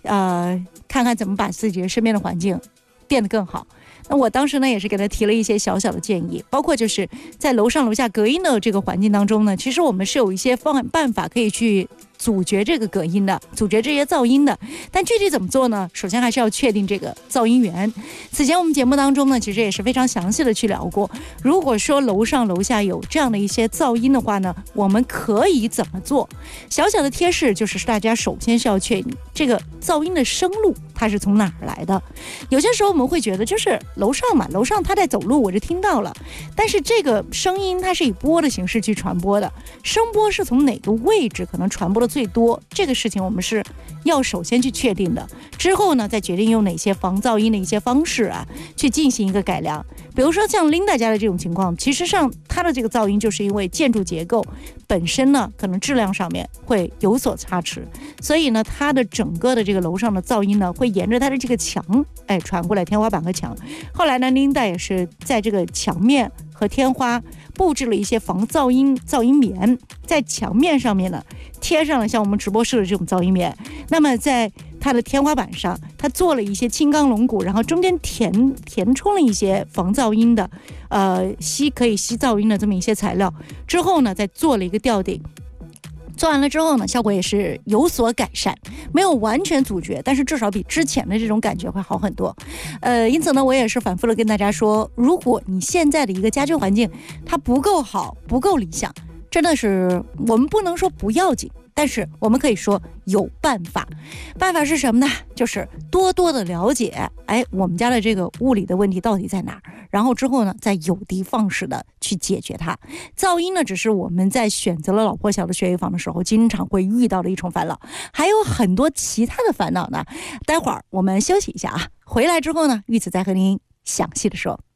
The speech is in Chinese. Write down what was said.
看看怎么把自己身边的环境变得更好。那我当时呢也是给他提了一些小小的建议，包括就是在楼上楼下隔音的这个环境当中呢，其实我们是有一些办法可以去阻绝这个隔音的，阻绝这些噪音的。但具体怎么做呢？首先还是要确定这个噪音源。此前我们节目当中呢，其实也是非常详细的去聊过，如果说楼上楼下有这样的一些噪音的话呢，我们可以怎么做？小小的贴士就是大家首先是要确定这个噪音的声路它是从哪儿来的。有些时候我们会觉得就是楼上嘛，楼上他在走路我就听到了，但是这个声音它是以波的形式去传播的，声波是从哪个位置可能传播的最多，这个事情我们是要首先去确定的，之后呢再决定用哪些防噪音的一些方式啊去进行一个改良。比如说像 Linda 家的这种情况，其实上它的这个噪音就是因为建筑结构本身呢可能质量上面会有所差池，所以呢它的整个的这个楼上的噪音呢会沿着它的这个墙传过来，天花板和墙。后来呢 Linda 也是在这个墙面和天花布置了一些防噪音棉，在墙面上面呢贴上了像我们直播室的这种噪音棉，那么在它的天花板上它做了一些轻钢龙骨，然后中间填充了一些防噪音的可以吸噪音的这么一些材料，之后呢再做了一个吊顶。做完了之后呢，效果也是有所改善，没有完全阻绝，但是至少比之前的这种感觉会好很多。因此呢，我也是反复的跟大家说，如果你现在的一个家居环境它不够好，不够理想，真的是我们不能说不要紧，但是我们可以说有办法。办法是什么呢？就是多多的了解我们家的这个物理的问题到底在哪儿，然后之后呢再有的放矢的去解决它。噪音呢只是我们在选择了老破小的学区房的时候经常会遇到的一重烦恼，还有很多其他的烦恼呢。待会儿我们休息一下啊，回来之后呢玉子再和您详细的说。